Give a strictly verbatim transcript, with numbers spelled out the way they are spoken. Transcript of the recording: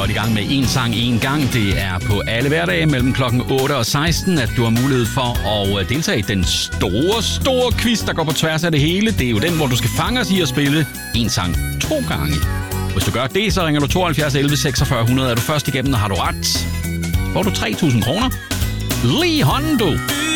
godt i gang med En Sang En Gang. Det er på alle hverdage mellem klokken otte og seksten, at du har mulighed for at deltage i den store, store quiz, der går på tværs af det hele. Det er jo den, hvor du skal fange os i at spille en sang to gange. Hvis du gør det, så ringer du tooghalvfjerds elleve seksogfyrre hundrede. Er du først igennem, og har du ret, får du tre tusind kroner. Lige hånden, du!